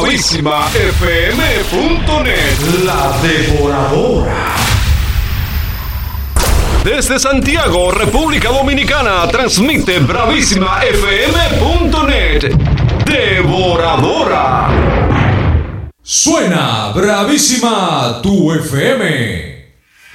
BravísimaFM.net. La Devoradora. Desde Santiago, República Dominicana, transmite BravísimaFM.net. Devoradora. Suena Bravísima tu FM.